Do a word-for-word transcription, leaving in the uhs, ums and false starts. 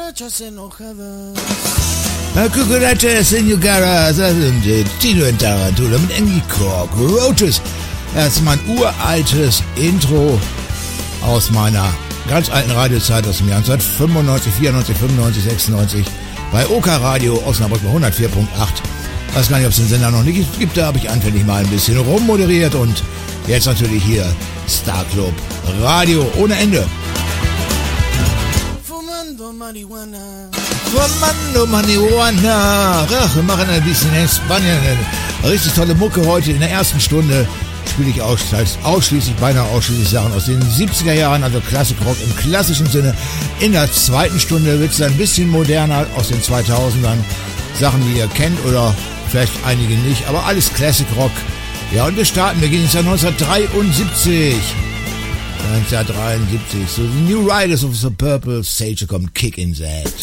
cucarachas enojadas. La cucarachas enojadas, das sind äh, Tino und Tarantula mit Angie Cockroaches. Das ist mein uraltes Intro aus meiner ganz alten Radiozeit aus dem Jahr neunzehnhundertfünfundneunzig, vierundneunzig, fünfundneunzig, sechsundneunzig bei O K Radio Osnabrück bei hundertvier Punkt acht. Ich weiß gar nicht, ob es den Sender noch nicht gibt, da habe ich anfänglich mal ein bisschen rummoderiert und jetzt natürlich hier Star Club Radio ohne Ende. Fumando Marihuana. Fumando Marihuana. Ach, wir machen ein bisschen in Spanien. Eine richtig tolle Mucke heute. In der ersten Stunde spiele ich ausschließlich, ausschließlich, beinahe ausschließlich Sachen aus den siebziger Jahren, also Klassik-Rock im klassischen Sinne. In der zweiten Stunde wird es ein bisschen moderner aus den zweitausendern. Sachen, die ihr kennt oder vielleicht einige nicht, aber alles Classic-Rock. Ja, und wir starten, wir gehen ins Jahr neunzehnhundertdreiundsiebzig. neunzehnhundertdreiundsiebzig, so die New Riders of the Purple Sage kommt Kick in That.